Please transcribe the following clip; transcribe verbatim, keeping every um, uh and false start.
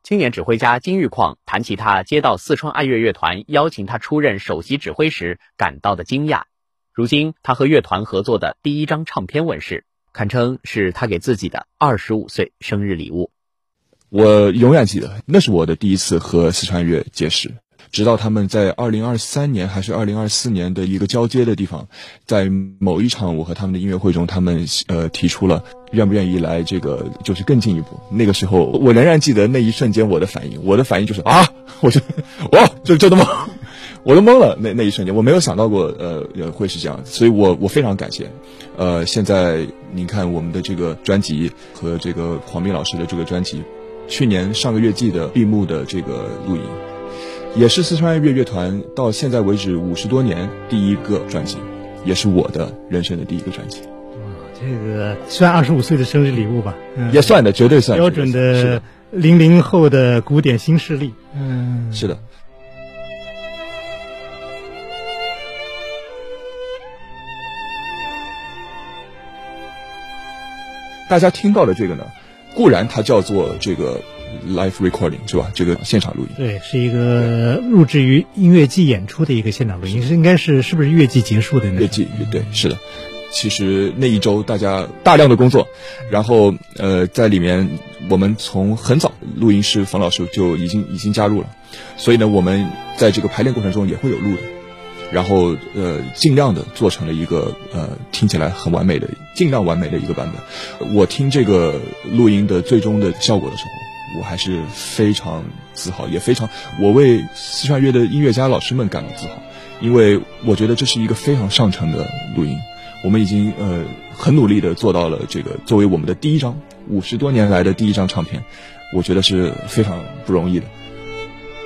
青年指挥家金玉矿谈起他接到四川爱乐乐团邀请他出任首席指挥时感到的惊讶。如今他和乐团合作的第一张唱片问世，堪称是他给自己的二十五岁生日礼物。 我永远记得，那是我的第一次和四川乐结识。直到他们在二零二三年还是二零二四年的一个交接的地方，在某一场我和他们的音乐会中，他们呃提出了愿不愿意来这个就是更进一步。那个时候我仍然记得那一瞬间我的反应，我的反应就是啊，我就哇，就就这么，我都懵了。那那一瞬间我没有想到过呃会是这样，所以我我非常感谢。呃，现在您看我们的这个专辑和这个黄明老师的这个专辑，去年上个月季的闭幕的这个录音。也是四川爱乐乐团到现在为止五十多年第一个专辑，也是我的人生的第一个专辑。 哇，这个算二十五岁的生日礼物吧？嗯， 也算的，绝对算标准的零零后的古典新势力。 嗯，是的。大家听到的这个呢，固然它叫做这个live recording 是吧？这个现场录音， 对，是一个录制于音乐季演出的一个现场录音，是应该是是不是乐季结束的那乐季？对，是的。其实那一周大家大量的工作，然后呃在里面我们从很早录音师冯老师就已经已经加入了，所以呢我们在这个排练过程中也会有录的，然后呃尽量的做成了一个呃听起来很完美的尽量完美的一个版本。我听这个录音的最终的效果的时候，我还是非常自豪，也非常我为四川乐的音乐家老师们感到自豪，因为我觉得这是一个非常上乘的录音。我们已经呃很努力的做到了这个作为我们的第一张五十多年来的第一张唱片，我觉得是非常不容易的。